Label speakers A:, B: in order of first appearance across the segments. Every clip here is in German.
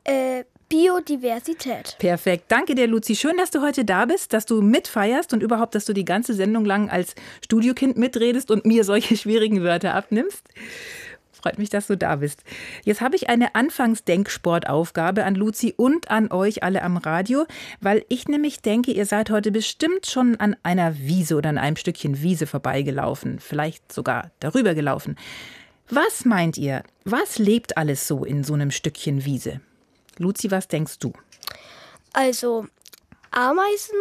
A: Biodiversität.
B: Perfekt. Danke dir, Luzi. Schön, dass du heute da bist, dass du mitfeierst und überhaupt, dass du die ganze Sendung lang als Studiokind mitredest und mir solche schwierigen Wörter abnimmst. Freut mich, dass du da bist. Jetzt habe ich eine Anfangsdenksportaufgabe an Luzi und an euch alle am Radio, weil ich nämlich denke, ihr seid heute bestimmt schon an einer Wiese oder an einem Stückchen Wiese vorbeigelaufen, vielleicht sogar darüber gelaufen. Was meint ihr? Was lebt alles so in so einem Stückchen Wiese? Luzi, was denkst du?
A: Also Ameisen,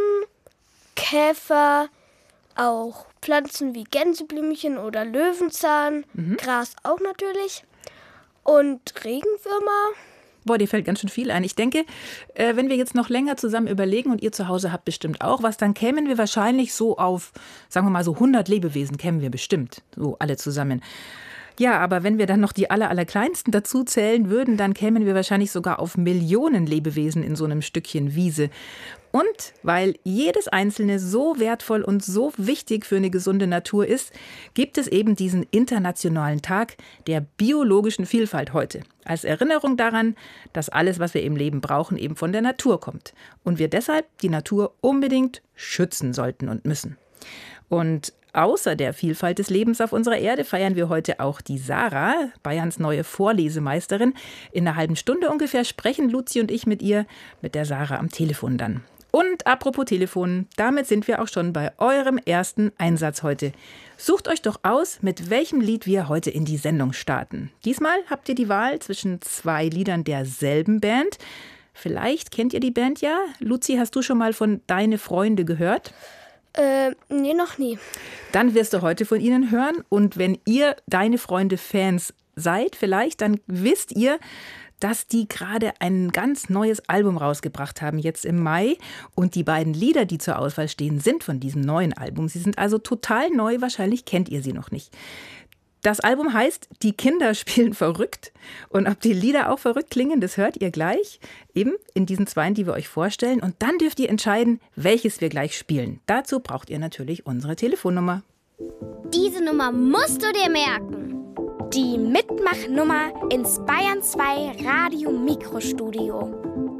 A: Käfer, auch Pflanzen wie Gänseblümchen oder Löwenzahn, Gras auch natürlich und Regenwürmer.
B: Boah, dir fällt ganz schön viel ein. Ich denke, wenn wir jetzt noch länger zusammen überlegen und ihr zu Hause habt bestimmt auch was, dann kämen wir wahrscheinlich so auf, sagen wir mal so 100 Lebewesen kämen wir bestimmt, so alle zusammen. Ja, aber wenn wir dann noch die allerkleinsten dazu zählen würden, dann kämen wir wahrscheinlich sogar auf Millionen Lebewesen in so einem Stückchen Wiese. Und weil jedes einzelne so wertvoll und so wichtig für eine gesunde Natur ist, gibt es eben diesen internationalen Tag der biologischen Vielfalt heute. Als Erinnerung daran, dass alles, was wir im Leben brauchen, eben von der Natur kommt. Und wir deshalb die Natur unbedingt schützen sollten und müssen. Und außer der Vielfalt des Lebens auf unserer Erde feiern wir heute auch die Sarah, Bayerns neue Vorlesemeisterin. In einer halben Stunde ungefähr sprechen Luzi und ich mit ihr, mit der Sarah am Telefon dann. Und apropos Telefon, damit sind wir auch schon bei eurem ersten Einsatz heute. Sucht euch doch aus, mit welchem Lied wir heute in die Sendung starten. Diesmal habt ihr die Wahl zwischen 2 Liedern derselben Band. Vielleicht kennt ihr die Band ja. Luzi, hast du schon mal von Deine Freunde gehört?
A: Nee, noch nie.
B: Dann wirst du heute von ihnen hören. Und wenn ihr Deine Freunde Fans seid, vielleicht, dann wisst ihr, dass die gerade ein ganz neues Album rausgebracht haben, jetzt im Mai. Und die beiden Lieder, die zur Auswahl stehen, sind von diesem neuen Album. Sie sind also total neu, wahrscheinlich kennt ihr sie noch nicht. Das Album heißt Die Kinder spielen verrückt. Und ob die Lieder auch verrückt klingen, das hört ihr gleich. Eben in diesen 2, die wir euch vorstellen. Und dann dürft ihr entscheiden, welches wir gleich spielen. Dazu braucht ihr natürlich unsere Telefonnummer.
C: Diese Nummer musst du dir merken. Die Mitmachnummer ins Bayern 2 Radio Mikrostudio.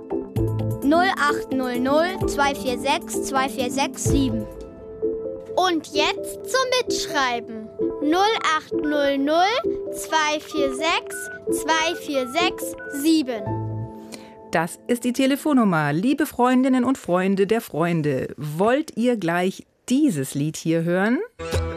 C: 0800 246 2467. Und jetzt zum Mitschreiben. 0800 246 2467.
B: Das ist die Telefonnummer. Liebe Freundinnen und Freunde der Freunde, wollt ihr gleich dieses Lied hier hören?